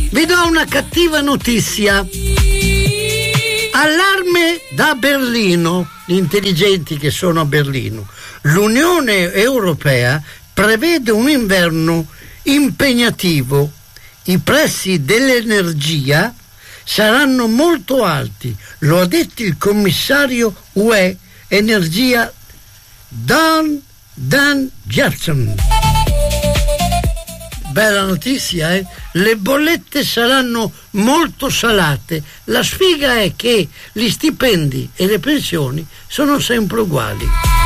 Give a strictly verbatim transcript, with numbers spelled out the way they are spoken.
Vi do una cattiva notizia. Allarme da Berlino, gli intelligenti che sono a Berlino. L'Unione Europea prevede un inverno impegnativo. I prezzi dell'energia saranno molto alti, lo ha detto il commissario U E Energia Dan, Dan Jackson. Bella notizia, eh? Le bollette saranno molto salate. La sfiga è che gli stipendi e le pensioni sono sempre uguali.